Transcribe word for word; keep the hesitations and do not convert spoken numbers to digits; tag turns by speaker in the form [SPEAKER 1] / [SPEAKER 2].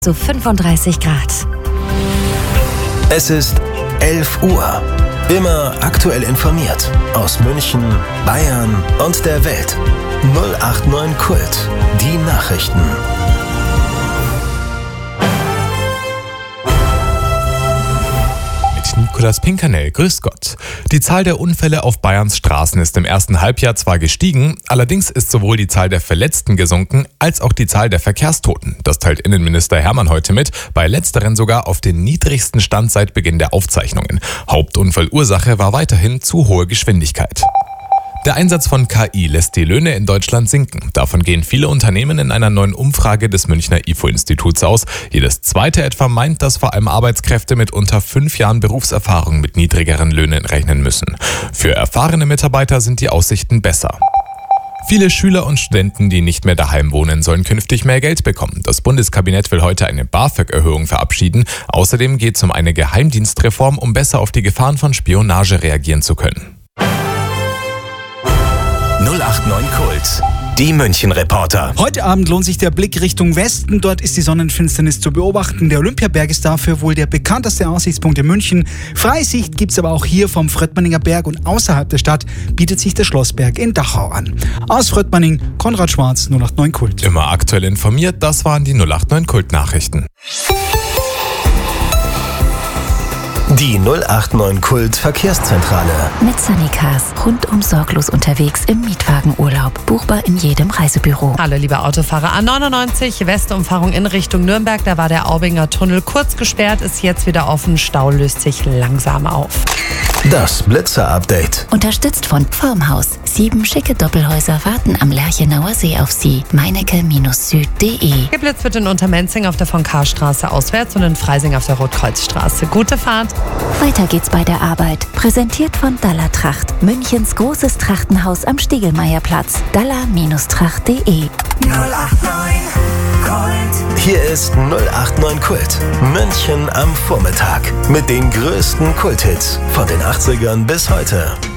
[SPEAKER 1] zu fünfunddreißig Grad.
[SPEAKER 2] Es ist elf Uhr. Immer aktuell informiert aus München, Bayern und der Welt. null acht neun Kult, die Nachrichten.
[SPEAKER 3] Nikolaus Pinkernell, grüß Gott. Die Zahl der Unfälle auf Bayerns Straßen ist im ersten Halbjahr zwar gestiegen, allerdings ist sowohl die Zahl der Verletzten gesunken, als auch die Zahl der Verkehrstoten. Das teilt Innenminister Hermann heute mit, bei letzteren sogar auf den niedrigsten Stand seit Beginn der Aufzeichnungen. Hauptunfallursache war weiterhin zu hohe Geschwindigkeit. Der Einsatz von K I lässt die Löhne in Deutschland sinken. Davon gehen viele Unternehmen in einer neuen Umfrage des Münchner I F O-Instituts aus. Jedes zweite etwa meint, dass vor allem Arbeitskräfte mit unter fünf Jahren Berufserfahrung mit niedrigeren Löhnen rechnen müssen. Für erfahrene Mitarbeiter sind die Aussichten besser. Viele Schüler und Studenten, die nicht mehr daheim wohnen, sollen künftig mehr Geld bekommen. Das Bundeskabinett will heute eine BAföG-Erhöhung verabschieden. Außerdem geht es um eine Geheimdienstreform, um besser auf die Gefahren von Spionage reagieren zu können.
[SPEAKER 2] null acht neun Kult, die München-Reporter.
[SPEAKER 4] Heute Abend lohnt sich der Blick Richtung Westen. Dort ist die Sonnenfinsternis zu beobachten. Der Olympiaberg ist dafür wohl der bekannteste Aussichtspunkt in München. Freisicht gibt es aber auch hier vom Fröttmanninger Berg und außerhalb der Stadt bietet sich der Schlossberg in Dachau an. Aus Fröttmanning, Konrad Schwarz, null acht neun Kult.
[SPEAKER 3] Immer aktuell informiert, das waren die null acht neun Kult-Nachrichten.
[SPEAKER 2] Die null acht neun Kult Verkehrszentrale.
[SPEAKER 1] Mit Sunnycars. Rundum sorglos unterwegs im Mietwagenurlaub. Buchbar in jedem Reisebüro.
[SPEAKER 5] Hallo liebe Autofahrer. A neunundneunzig Westumfahrung in Richtung Nürnberg. Da war der Aubinger Tunnel kurz gesperrt, ist jetzt wieder offen. Stau löst sich langsam auf.
[SPEAKER 2] Das Blitzer-Update.
[SPEAKER 1] Unterstützt von Formhaus. Sieben schicke Doppelhäuser warten am Lerchenauer See auf Sie. meinecke Süd punkt de.
[SPEAKER 5] Geblitzt wird in Untermenzing auf der von Karstraße auswärts und in Freising auf der Rotkreuzstraße. Gute Fahrt.
[SPEAKER 1] Weiter geht's bei der Arbeit. Präsentiert von Dalla Tracht. Münchens großes Trachtenhaus am Stiegelmeierplatz. dalla Tracht punkt de.
[SPEAKER 2] null acht neun Kult. Hier ist null acht neun Kult. München am Vormittag. Mit den größten Kulthits von den achtzigern bis heute.